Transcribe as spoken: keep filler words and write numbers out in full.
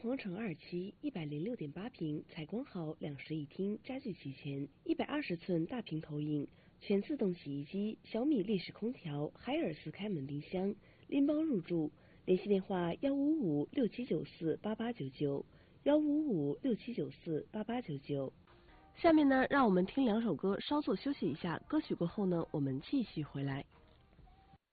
皇城二期，一百零六点八平，采光好，两室一厅，家具齐全，一百二十寸大屏投影，全自动洗衣机，小米立式空调，海尔斯开门冰箱，拎包入住。联系电话：幺五五六七九四八八九九，幺五五六七九四八八九九。下面呢，让我们听两首歌，稍作休息一下。歌曲过后呢，我们继续回来。